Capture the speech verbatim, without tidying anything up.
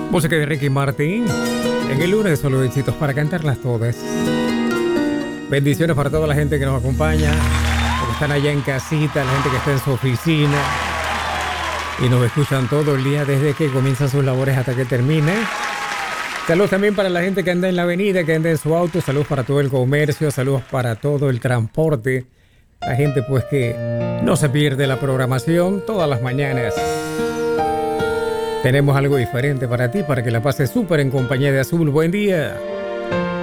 Música de Ricky Martin. En el lunes solo éxitos para cantarlas todas. Bendiciones para toda la gente que nos acompaña, los que están allá en casita, la gente que está en su oficina y nos escuchan todo el día desde que comienzan sus labores hasta que termine. Saludos también para la gente que anda en la avenida, que anda en su auto. Saludos para todo el comercio, saludos para todo el transporte. La gente pues que no se pierde la programación todas las mañanas. Tenemos algo diferente para ti, para que la pases súper en compañía de Azul. Buen día.